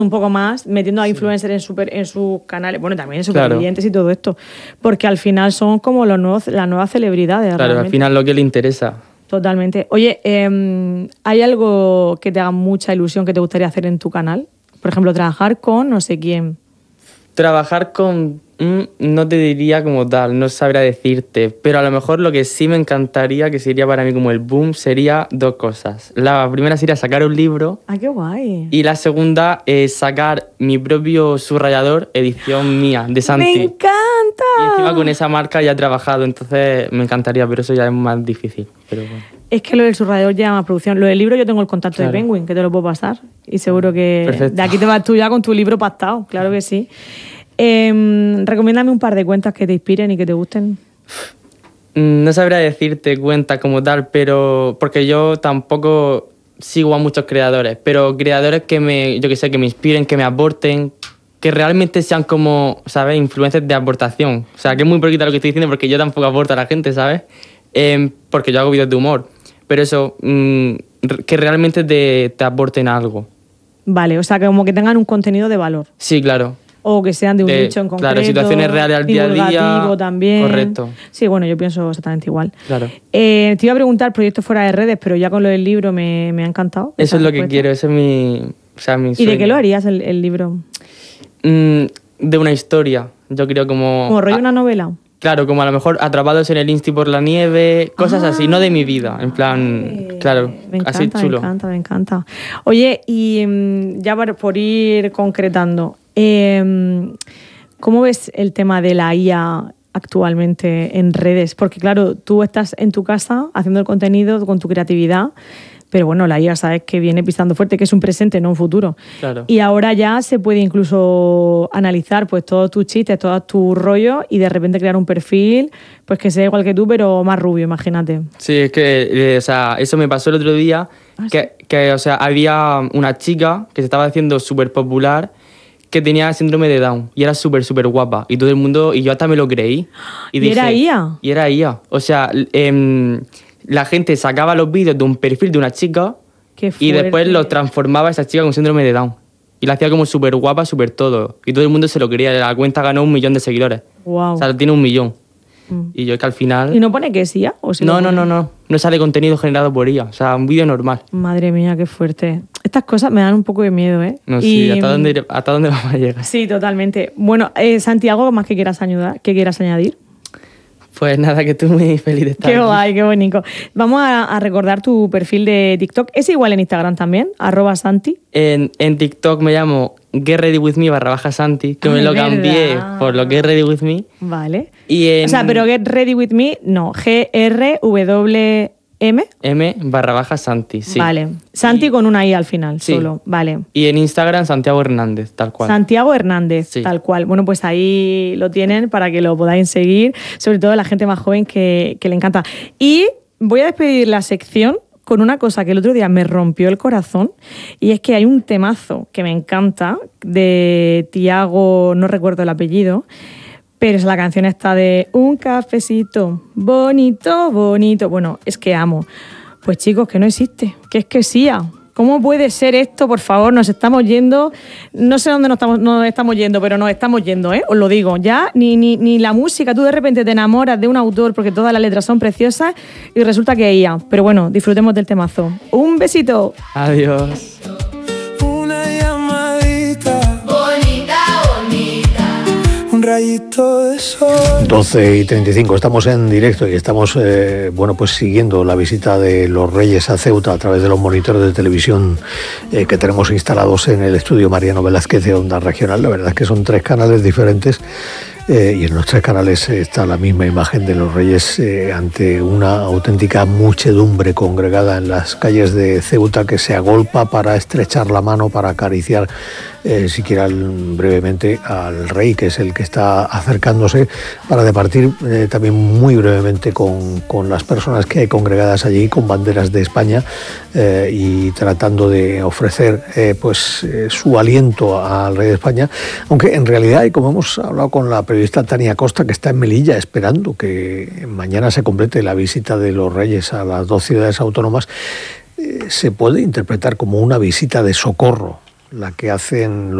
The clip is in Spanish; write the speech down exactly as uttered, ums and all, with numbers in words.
un poco más, metiendo a influencers en, super, en sus canales, bueno, también en Supervivientes, claro, y todo esto, porque al final son como los nuevos, las nuevas celebridades. Claro, realmente. Al final lo que le interesa. Totalmente. Oye, eh, ¿hay algo que te haga mucha ilusión que te gustaría hacer en tu canal? Por ejemplo, trabajar con no sé quién. Trabajar con... Mm, no te diría como tal, no sabría decirte, pero a lo mejor lo que sí me encantaría, que sería para mí como el boom, sería dos cosas. La primera sería sacar un libro. ¡Ah, qué guay! Y la segunda es sacar mi propio subrayador, edición mía, de Santi. ¡Me encanta! Y encima con esa marca ya he trabajado, entonces me encantaría, pero eso ya es más difícil. Pero bueno. Es que lo del subrayador lleva más producción. Lo del libro yo tengo el contacto, claro, de Penguin, que te lo puedo pasar. Y seguro que perfecto, de aquí te vas tú ya con tu libro pactado, claro que sí. Eh, recomiéndame un par de cuentas que te inspiren y que te gusten. No sabría decirte cuentas como tal, pero porque yo tampoco sigo a muchos creadores, pero creadores que me, yo que sé, que me inspiren, que me aporten, que realmente sean como, ¿sabes?, influencers de aportación. O sea, que es muy poquito lo que estoy diciendo porque yo tampoco aporto a la gente, ¿sabes? Eh, porque yo hago vídeos de humor, pero eso, mmm, que realmente te, te aporten algo. Vale, o sea, que como que tengan un contenido de valor. Sí, claro. O que sean de un de, nicho en concreto. Claro, situaciones reales al día a día. También. Correcto. Sí, bueno, yo pienso exactamente igual. Claro. Eh, te iba a preguntar proyectos fuera de redes, pero ya con lo del libro me, me ha encantado. Eso es lo respuesta. que quiero, ese es mi, o sea, mi sueño. ¿Y de qué lo harías el, el libro? Mm, de una historia, yo creo como... ¿Como rollo una novela? Claro, como a lo mejor Atrapados en el Insti por la nieve, cosas ah, así, no de mi vida, en plan, ay, claro, me encanta, así chulo. Me encanta, me encanta. Oye, y ya por, por ir concretando, eh, ¿cómo ves el tema de la I A actualmente en redes? Porque claro, tú estás en tu casa haciendo el contenido con tu creatividad, pero bueno, la I A sabes que viene pisando fuerte, que es un presente, no un futuro. Claro. Y ahora ya se puede incluso analizar pues todos tus chistes, todos tus rollos y de repente crear un perfil pues que sea igual que tú, pero más rubio, imagínate. Sí, es que eh, o sea, eso me pasó el otro día, ah, que, ¿sí? que o sea, había una chica que se estaba haciendo súper popular que tenía síndrome de Down y era súper, súper guapa. Y todo el mundo, y yo hasta me lo creí. ¿Y, ¿Y dije, era I A? Y era I A. O sea, eh, la gente sacaba los vídeos de un perfil de una chica y después los transformaba a esa chica con síndrome de Down. Y la hacía como súper guapa, súper todo. Y todo el mundo se lo quería. La cuenta ganó un millón de seguidores. Wow. O sea, tiene un millón. Mm. Y yo es que al final... ¿Y no pone que es I A? ¿O sí no, no, no, no. No sale contenido generado por I A. O sea, un vídeo normal. Madre mía, qué fuerte. Estas cosas me dan un poco de miedo, ¿eh? No, y, sí, ¿hasta dónde, hasta dónde vamos a llegar? Sí, totalmente. Bueno, eh, Santiago, más que quieras ayudar, que quieras añadir. Pues nada, que estoy muy feliz de estar Qué aquí. guay, qué bonito. Vamos a, a recordar tu perfil de TikTok. ¿Es igual en Instagram también? Arroba Santi. En, en TikTok me llamo Get Ready With Me barra baja Santi, que ah, me lo verdad. cambié por lo Get Ready With Me. Vale. Y en... O sea, pero Get Ready With Me, no. G R W M. M barra baja Santi, sí. Vale. Santi y... con una I al final, sí. solo. Vale. Y en Instagram, Santiago Hernández, tal cual. Santiago Hernández, sí. tal cual. Bueno, pues ahí lo tienen para que lo podáis seguir, sobre todo la gente más joven que, que le encanta. Y voy a despedir la sección con una cosa que el otro día me rompió el corazón, y es que hay un temazo que me encanta de Tiago, no recuerdo el apellido, pero es la canción esta de un cafecito bonito, bonito. Bueno, es que amo. Pues chicos, que no existe, que es que sí. ¿Cómo puede ser esto? Por favor, nos estamos yendo. No sé dónde nos estamos, nos estamos yendo, pero nos estamos yendo, ¿eh? Os lo digo. Ya ni, ni, ni la música. Tú de repente te enamoras de un autor porque todas las letras son preciosas y resulta que es I A. Pero bueno, disfrutemos del temazo. Un besito. Adiós. Rayito de sol. doce y treinta y cinco, estamos en directo y estamos eh, bueno, pues siguiendo la visita de los Reyes a Ceuta a través de los monitores de televisión eh, que tenemos instalados en el estudio Mariano Velázquez de Onda Regional. La verdad es que son tres canales diferentes. Eh, y en los tres canales está la misma imagen de los Reyes eh, ante una auténtica muchedumbre congregada en las calles de Ceuta que se agolpa para estrechar la mano, para acariciar eh, siquiera brevemente al rey, que es el que está acercándose, para departir eh, también muy brevemente con, con las personas que hay congregadas allí con banderas de España eh, y tratando de ofrecer eh, pues eh, su aliento al rey de España, aunque en realidad, y como hemos hablado con la periodista Tania Costa, que está en Melilla esperando que mañana se complete la visita de los Reyes a las dos ciudades autónomas, eh, se puede interpretar como una visita de socorro la que hacen